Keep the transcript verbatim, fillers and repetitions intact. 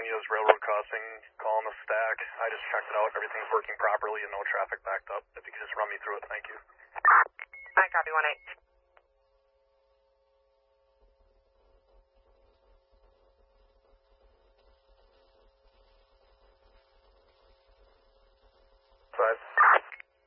Antonia's Railroad Crossing, calling the stack. I just checked it out. Everything's working properly and no traffic backed up. If you could just run me through it, thank you. I copy one eight.